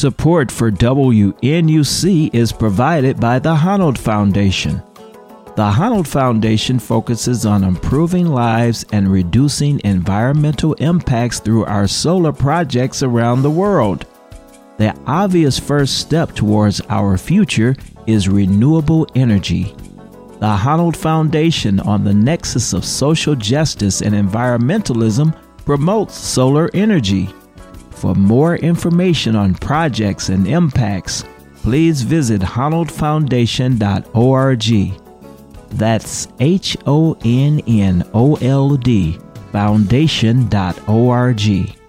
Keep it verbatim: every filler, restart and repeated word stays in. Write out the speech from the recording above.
Support for W N U C is provided by the Honnold Foundation. The Honnold Foundation focuses on improving lives and reducing environmental impacts through our solar projects around the world. The obvious first step towards our future is renewable energy. The Honnold Foundation, on the nexus of social justice and environmentalism, promotes solar energy. For more information on projects and impacts, please visit honnold foundation dot org. That's H O N N O L D foundation dot org.